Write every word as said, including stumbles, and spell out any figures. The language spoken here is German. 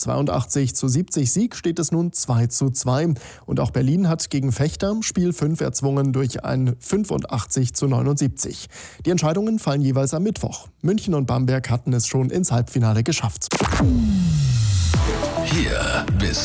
zweiundachtzig zu siebzig Sieg steht es nun zwei zu zwei. Und auch Berlin hat gegen Fechter Spiel fünf erzwungen durch ein fünfundachtzig zu neunundsiebzig. Die Entscheidungen fallen jeweils am Mittwoch. München und Bamberg hatten es schon ins Halbfinale geschafft. Hier bis